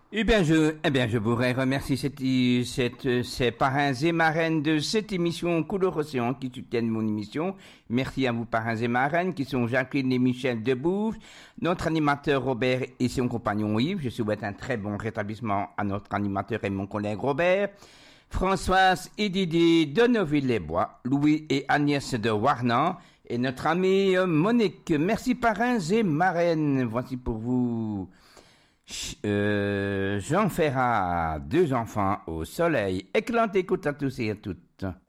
Je voudrais remercier ces parrains et marraines de cette émission Couleur Océan qui soutiennent mon émission. Merci à vous parrains et marraines qui sont Jacqueline et Michel Debouche, notre animateur Robert et son compagnon Yves. Je souhaite un très bon rétablissement à notre animateur et mon collègue Robert. Françoise et Didier de Neuville-les-Bois, Louis et Agnès de Warnan et notre amie Monique. Merci parrains et marraines. Voici pour vous Jean Ferrat, 2 enfants au soleil. Excellente écoute à tous et à toutes.